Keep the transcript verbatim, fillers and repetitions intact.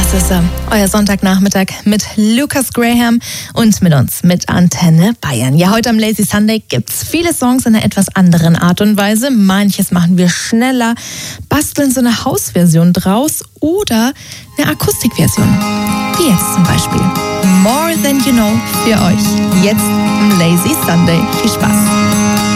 Das ist äh, euer Sonntagnachmittag mit Lucas Graham und mit uns, mit Antenne Bayern. Ja, heute am Lazy Sunday gibt's viele Songs in einer etwas anderen Art und Weise. Manches machen wir schneller, basteln so eine Hausversion draus oder eine Akustikversion. Wie jetzt zum Beispiel More Than You Know für euch. Jetzt am Lazy Sunday. Viel Spaß.